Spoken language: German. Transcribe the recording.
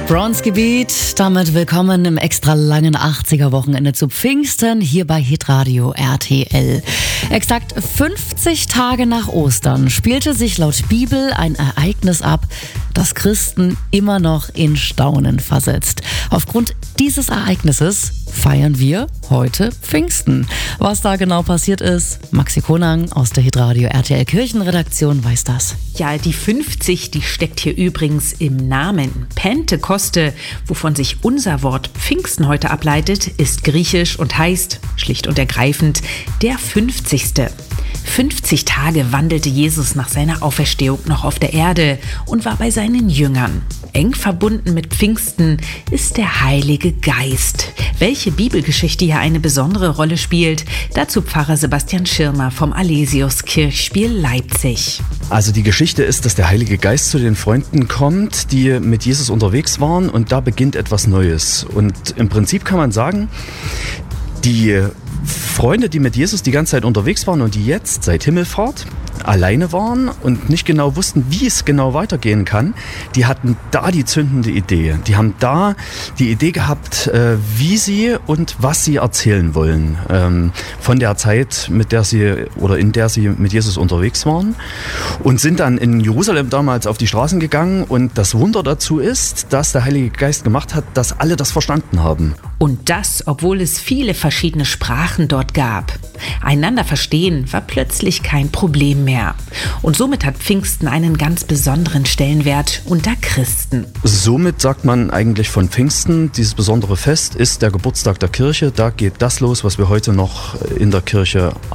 Bronzegebiet, damit willkommen im extra langen 80er-Wochenende zu Pfingsten hier bei Hitradio RTL. Exakt 50 Tage nach Ostern spielte sich laut Bibel ein Ereignis ab, das Christen immer noch in Staunen versetzt. Aufgrund dieses Ereignisses feiern wir heute Pfingsten. Was da genau passiert ist, Maxi Konang aus der Hitradio RTL Kirchenredaktion weiß das. Ja, die 50, die steckt hier übrigens im Namen. Pentekoste, wovon sich unser Wort Pfingsten heute ableitet, ist griechisch und heißt, schlicht und ergreifend, der 50. 50 Tage wandelte Jesus nach seiner Auferstehung noch auf der Erde und war bei seinen Jüngern. Eng verbunden mit Pfingsten ist der Heilige Geist. Welche Bibelgeschichte hier eine besondere Rolle spielt, dazu Pfarrer Sebastian Schirmer vom Alesius Kirchspiel Leipzig. Also die Geschichte ist, dass der Heilige Geist zu den Freunden kommt, die mit Jesus unterwegs waren, und da beginnt etwas Neues. Und im Prinzip kann man sagen, die Freunde, die mit Jesus die ganze Zeit unterwegs waren und die jetzt seit Himmelfahrt alleine waren und nicht genau wussten, wie es genau weitergehen kann, die hatten da die zündende Idee. Die haben da die Idee gehabt, wie sie und was sie erzählen wollen von der Zeit, in der sie mit Jesus unterwegs waren, und sind dann in Jerusalem damals auf die Straßen gegangen. Und das Wunder dazu ist, dass der Heilige Geist gemacht hat, dass alle das verstanden haben. Und das, obwohl es viele verschiedene Sprachen dort gab. Einander verstehen war plötzlich kein Problem mehr. Und somit hat Pfingsten einen ganz besonderen Stellenwert unter Christen. Somit sagt man eigentlich von Pfingsten, dieses besondere Fest ist der Geburtstag der Kirche. Da geht das los, was wir heute noch in der Kirche